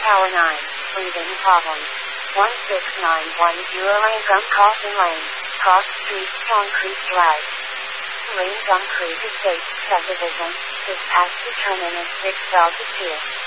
Tower 9, breathing problems. 16910 Lane Gum Caution Lane, Cross Street, John Creek Drive. Lane Gum Creek Estates Subdivision, this past to turn in at 6 Valdez here.